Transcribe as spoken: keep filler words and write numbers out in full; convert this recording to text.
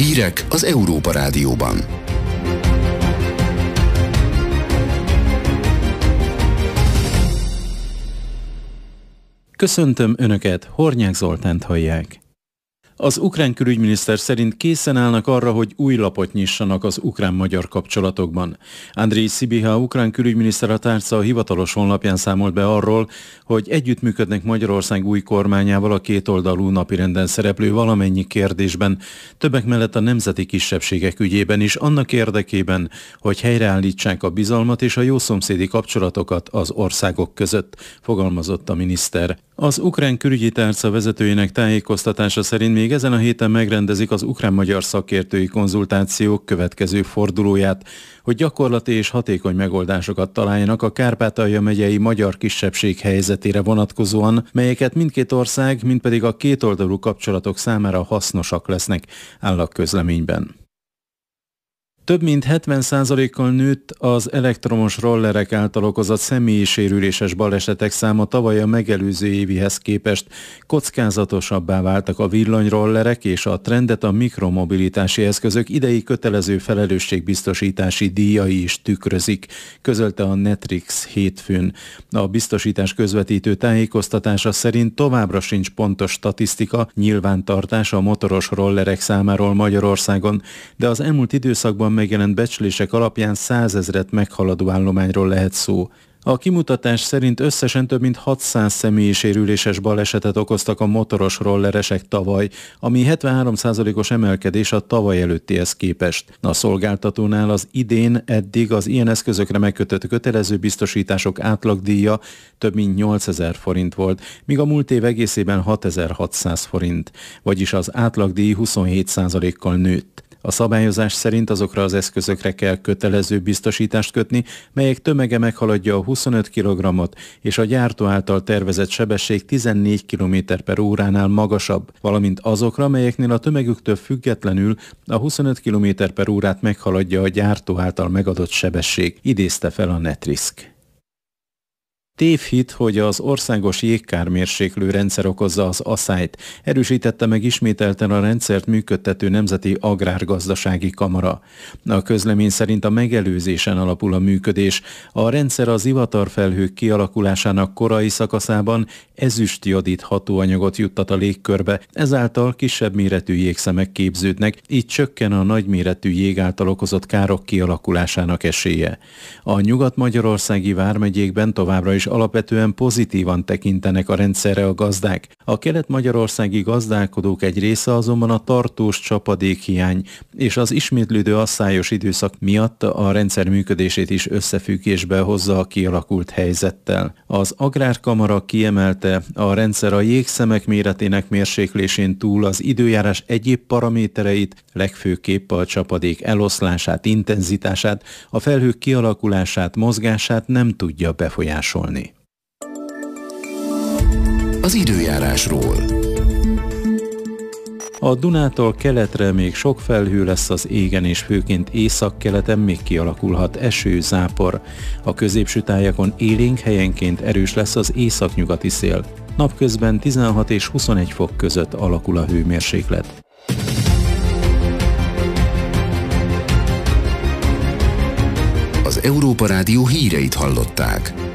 Hírek az Európa Rádióban. Köszöntöm Önöket, Hornyák Zoltánt hallják. Az ukrán külügyminiszter szerint készen állnak arra, hogy új lapot nyissanak az ukrán-magyar kapcsolatokban. Andrej Sibiha, ukrán külügyminiszter a tárca a hivatalos honlapján számolt be arról, hogy együttműködnek Magyarország új kormányával a kétoldalú napirenden szereplő valamennyi kérdésben, többek mellett a nemzeti kisebbségek ügyében is, annak érdekében, hogy helyreállítsák a bizalmat és a jószomszédi kapcsolatokat az országok között, fogalmazott a miniszter. Az ukrán külügyi tárca vezetőjének tájékoztatása szerint még ezen a héten megrendezik az ukrán-magyar szakértői konzultációk következő fordulóját, hogy gyakorlati és hatékony megoldásokat találjanak a Kárpátalja megyei magyar kisebbség helyzetére vonatkozóan, melyeket mindkét ország, mind pedig a kétoldalú kapcsolatok számára hasznosak lesznek, áll a közleményben. Több mint hetven százalékkal nőtt az elektromos rollerek által okozott személyi sérüléses balesetek száma tavaly a megelőző évihez képest. Kockázatosabbá váltak a villanyrollerek, és a trendet a mikromobilitási eszközök idei kötelező felelősségbiztosítási díjai is tükrözik, közölte a Netrix hétfőn. A biztosítás közvetítő tájékoztatása szerint továbbra sincs pontos statisztika, nyilvántartás a motoros rollerek számáról Magyarországon, de az elmúlt időszakban megjelent becslések alapján százezret meghaladó állományról lehet szó. A kimutatás szerint összesen több mint hatszáz személyi sérüléses balesetet okoztak a motoros rolleresek tavaly, ami hetvenhárom százalékos emelkedés a tavaly előttihez képest. A szolgáltatónál az idén eddig az ilyen eszközökre megkötött kötelező biztosítások átlagdíja több mint nyolcezer forint volt, míg a múlt év egészében hatezer-hatszáz forint, vagyis az átlagdíj huszonhét százalékkal nőtt. A szabályozás szerint azokra az eszközökre kell kötelező biztosítást kötni, melyek tömege meghaladja a huszonöt kilogrammot, és a gyártó által tervezett sebesség tizennégy kilométer per óránál magasabb, valamint azokra, melyeknél a tömegüktől függetlenül a huszonöt kilométer per órát meghaladja a gyártó által megadott sebesség, idézte fel a Netrisk. Tévhit, hogy az országos jégkármérséklő rendszer okozza az aszályt, erősítette meg ismételten a rendszert működtető Nemzeti Agrárgazdasági Kamara. A közlemény szerint a megelőzésen alapul a működés. A rendszer az ivatarfelhők kialakulásának korai szakaszában ezüstjodid hatóanyagot juttat a légkörbe, ezáltal kisebb méretű jégszemek képződnek, így csökken a nagyméretű jég által okozott károk kialakulásának esélye. A nyugat-magyarországi vármegyékben továbbra is alapvetően pozitívan tekintenek a rendszerre a gazdák. A kelet-magyarországi gazdálkodók egy része azonban a tartós csapadékhiány és az ismétlődő asszályos időszak miatt a rendszer működését is összefüggésbe hozza a kialakult helyzettel. Az Agrárkamara kiemelte, a rendszer a jégszemek méretének mérséklésén túl az időjárás egyéb paramétereit, legfőképp a csapadék eloszlását, intenzitását, a felhők kialakulását, mozgását nem tudja befolyásolni. Az időjárásról. A Dunától keletre még sok felhő lesz az égen, és főként északkeleten még kialakulhat eső, zápor. A középső tájakon élénk, helyenként erős lesz az északnyugati szél. Napközben tizenhat és huszonegy fok között alakul a hőmérséklet. Az Európa Rádió híreit hallották.